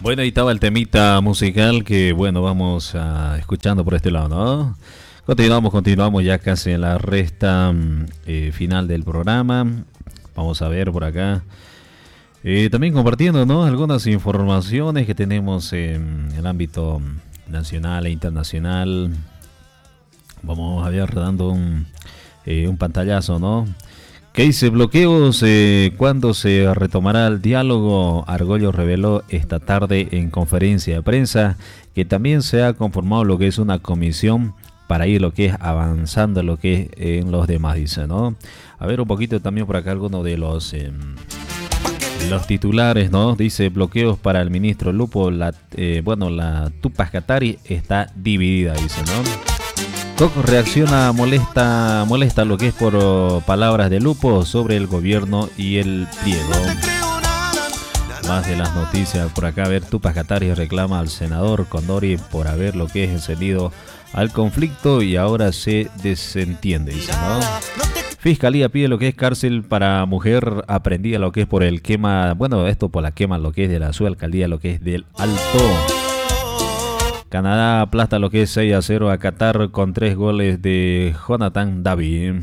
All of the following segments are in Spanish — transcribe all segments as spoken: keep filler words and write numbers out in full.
Bueno, ahí estaba el temita musical que, bueno, vamos a, escuchando por este lado, ¿no? Continuamos, continuamos ya casi en la recta eh, final del programa. Vamos a ver por acá. Eh, también compartiendo, ¿no?, algunas informaciones que tenemos en el ámbito nacional e internacional. Vamos a ver dando un, eh, un pantallazo, ¿no? ¿Qué dice? Bloqueos, eh, ¿cuándo se retomará el diálogo? Argollo reveló esta tarde en conferencia de prensa que también se ha conformado lo que es una comisión para ir lo que es avanzando lo que es en los demás, dice, ¿no? A ver un poquito también por acá algunos de los eh, los titulares, ¿no? Dice bloqueos para el ministro Lupo, la, eh, bueno, la Tupac Katari está dividida, dice, ¿no? Coco reacciona molesta, molesta lo que es por oh, palabras de Lupo sobre el gobierno y el pliego. Más de las noticias por acá, a ver, Tupac Katari reclama al senador Condori por haber lo que es encendido al conflicto y ahora se desentiende, dice, ¿no? Fiscalía pide lo que es cárcel para mujer aprendida lo que es por el quema, bueno, esto por la quema lo que es de la subalcaldía, lo que es del Alto. Canadá aplasta lo que es seis a cero a Qatar con tres goles de Jonathan David.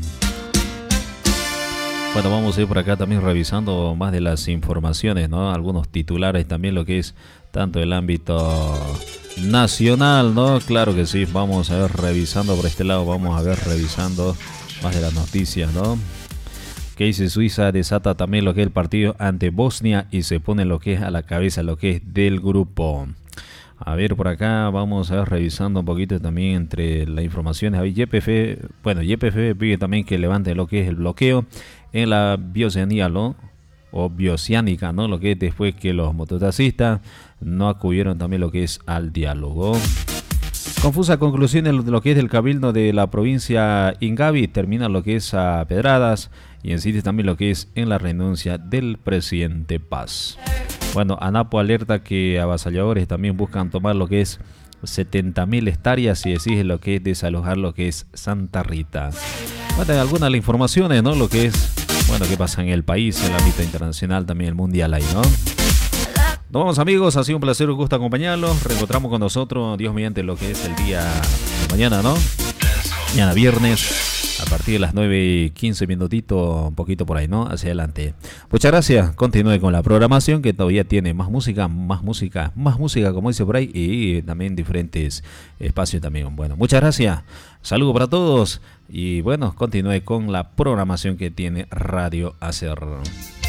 Bueno, vamos a ir por acá también revisando más de las informaciones, ¿no? Algunos titulares también, lo que es tanto el ámbito nacional, ¿no? Claro que sí, vamos a ver revisando por este lado, vamos a ver revisando más de las noticias, ¿no? Que dice Suiza desata también lo que es el partido ante Bosnia y se pone lo que es a la cabeza lo que es del grupo. A ver, por acá vamos a ver revisando un poquito también entre las informaciones. Y P F, bueno, Y P F pide también que levante lo que es el bloqueo en la Bioceanía, ¿no? O Bioceánica, ¿no? Lo que es después que los mototaxistas no acudieron también lo que es al diálogo. Confusa conclusión de lo que es del cabildo de la provincia Ingavi, termina lo que es a pedradas y insiste también lo que es en la renuncia del presidente Paz. Bueno, ANAPO alerta que avasalladores también buscan tomar lo que es setenta mil hectáreas y exige lo que es desalojar lo que es Santa Rita. Bueno, algunas de las informaciones, ¿no? Lo que es, bueno, qué pasa en el país, en el ámbito internacional, también el mundial ahí, ¿no? Nos vamos, amigos, ha sido un placer, un gusto acompañarlos. Reencontramos con nosotros, Dios mediante, lo que es el día de mañana, ¿no? Mañana viernes, a partir de las nueve y quince minutitos, un poquito por ahí, ¿no? Hacia adelante. Muchas gracias, continúe con la programación que todavía tiene más música, más música, más música, como dice por ahí, y también diferentes espacios también. Bueno, muchas gracias, saludos para todos y bueno, continúe con la programación que tiene Radio Hacer.